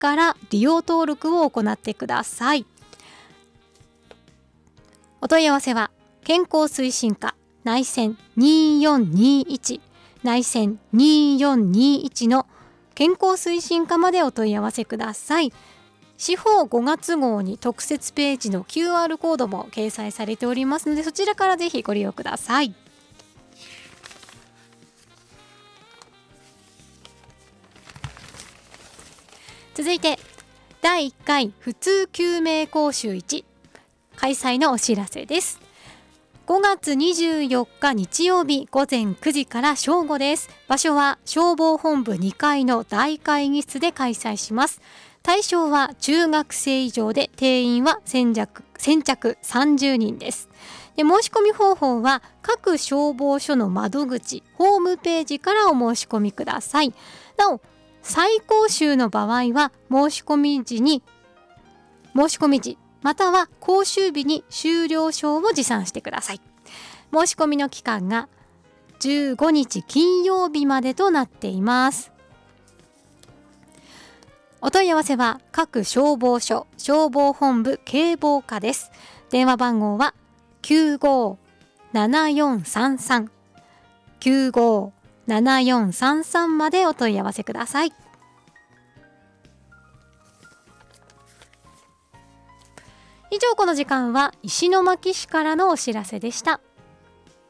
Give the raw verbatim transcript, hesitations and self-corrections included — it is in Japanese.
から利用登録を行ってください。お問い合わせは健康推進課内線にーよんにーいち内線にーよんにーいちの健康推進課までお問い合わせください。しほうごがつ号に特設ページの キューアール コードも掲載されておりますので、そちらからぜひご利用ください。続いてだいいっかい普通救命講習いち開催のお知らせです。ごがつにじゅうよっか日曜日ごぜんくじから正午です。場所は消防本部にかいの大会議室で開催します。対象は中学生以上で定員は先着、先着さんじゅうにんです。で、申し込み方法は各消防署の窓口ホームページからお申し込みください。なお再講習の場合は申し込み時に申し込み時または講習日に終了証を持参してください。申し込みの期間がじゅうごにち金曜日までとなっています。お問い合わせは各消防署消防本部警防課です。電話番号は きゅうごーななよんさんさん きゅうごーななよんさんさんまでお問い合わせください。以上、この時間は石巻市からのお知らせでした。